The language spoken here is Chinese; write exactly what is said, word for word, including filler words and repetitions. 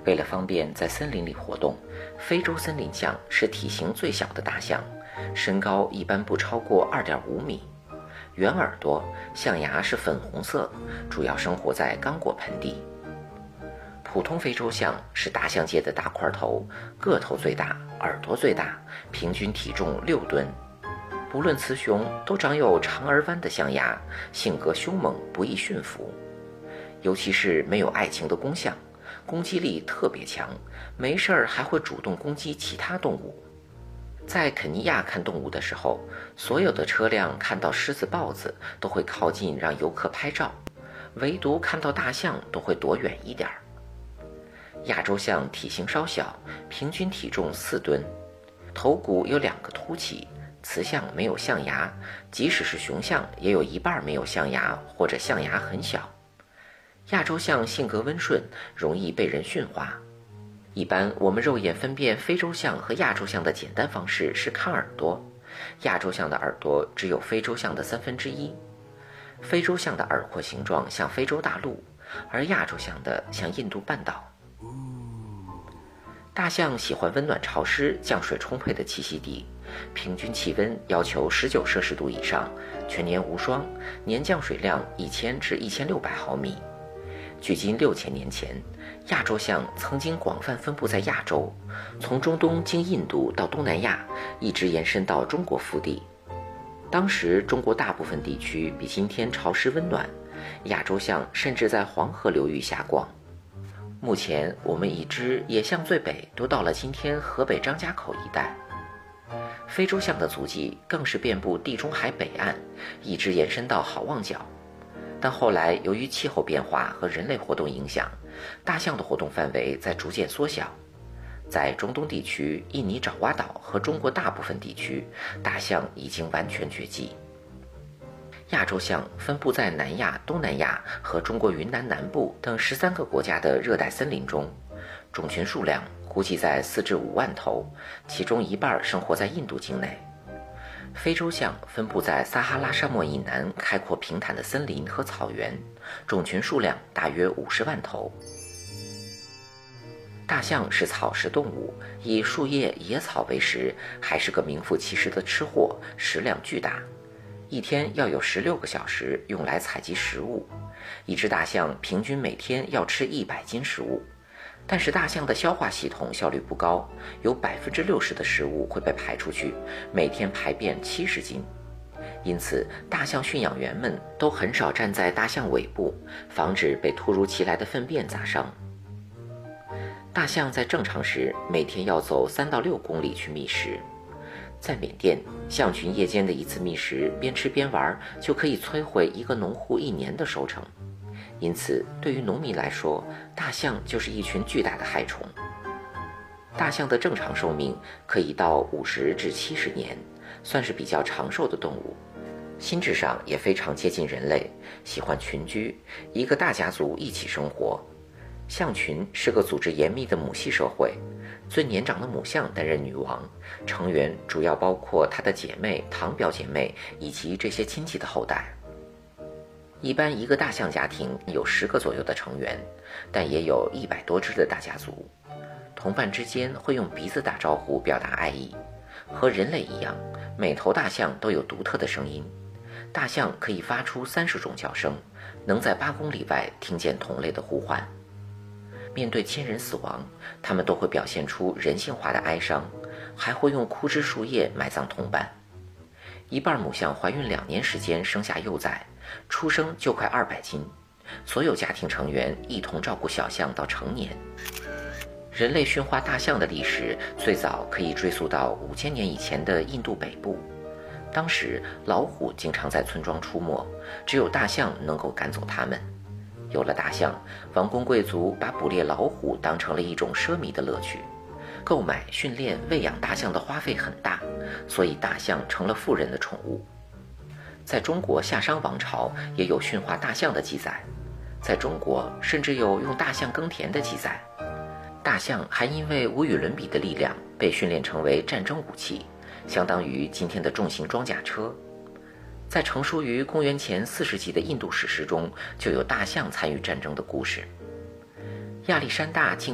为了方便在森林里活动，非洲森林象是体型最小的大象，身高一般不超过 二点五米，圆耳朵，象牙是粉红色，主要生活在刚果盆地。普通非洲象是大象界的大块头，个头最大，耳朵最大，平均体重六吨。不论雌雄，都长有长而弯的象牙，性格凶猛，不易驯服。尤其是没有爱情的公象，攻击力特别强，没事儿还会主动攻击其他动物。在肯尼亚看动物的时候，所有的车辆看到狮子、豹子都会靠近让游客拍照，唯独看到大象都会躲远一点儿。亚洲象体型稍小，平均体重四吨，头骨有两个凸起，雌象没有象牙，即使是雄象也有一半没有象牙或者象牙很小。亚洲象性格温顺，容易被人驯化。一般我们肉眼分辨非洲象和亚洲象的简单方式是看耳朵，亚洲象的耳朵只有非洲象的三分之一，非洲象的耳廓形状像非洲大陆，而亚洲象的像印度半岛。大象喜欢温暖潮湿、降水充沛的栖息地，平均气温要求十九摄氏度以上，全年无霜，年降水量一千至一千六百毫米。距今六千年前，亚洲象曾经广泛分布在亚洲，从中东经印度到东南亚，一直延伸到中国腹地。当时中国大部分地区比今天潮湿温暖，亚洲象甚至在黄河流域下逛。目前我们已知野象最北都到了今天河北张家口一带。非洲象的足迹更是遍布地中海北岸，一直延伸到好望角。但后来由于气候变化和人类活动影响，大象的活动范围在逐渐缩小。在中东地区、印尼爪哇岛和中国大部分地区，大象已经完全绝迹。亚洲象分布在南亚、东南亚和中国云南南部等十三个国家的热带森林中，种群数量估计在四至五万头，其中一半生活在印度境内。非洲象分布在撒哈拉沙漠以南开阔平坦的森林和草原，种群数量大约五十万头。大象是草食动物，以树叶、野草为食，还是个名副其实的吃货，食量巨大。一天要有十六个小时用来采集食物，一只大象平均每天要吃一百斤食物。但是大象的消化系统效率不高，有百分之六十的食物会被排出去，每天排便七十斤。因此，大象驯养员们都很少站在大象尾部，防止被突如其来的粪便砸伤。大象在正常时每天要走三到六公里去觅食。在缅甸，象群夜间的一次觅食，边吃边玩，就可以摧毁一个农户一年的收成。因此，对于农民来说，大象就是一群巨大的害虫。大象的正常寿命可以到五十至七十年，算是比较长寿的动物。心智上也非常接近人类，喜欢群居，一个大家族一起生活。象群是个组织严密的母系社会，最年长的母象担任女王，成员主要包括她的姐妹、堂表姐妹以及这些亲戚的后代。一般一个大象家庭有十个左右的成员，但也有一百多只的大家族。同伴之间会用鼻子打招呼表达爱意。和人类一样，每头大象都有独特的声音。大象可以发出三十种叫声，能在八公里外听见同类的呼唤。面对亲人死亡，它们都会表现出人性化的哀伤，还会用枯枝树叶埋葬同伴。一半母象怀孕两年时间生下幼崽，出生就快二百斤，所有家庭成员一同照顾小象到成年。人类驯化大象的历史最早可以追溯到五千年以前的印度北部，当时老虎经常在村庄出没，只有大象能够赶走它们。有了大象，王公贵族把捕猎老虎当成了一种奢靡的乐趣。购买、训练、喂养大象的花费很大，所以大象成了富人的宠物。在中国夏商王朝也有驯化大象的记载，在中国甚至有用大象耕田的记载。大象还因为无与伦比的力量被训练成为战争武器，相当于今天的重型装甲车。在成书于公元前四世纪的印度史诗中，就有大象参与战争的故事。亚历山大进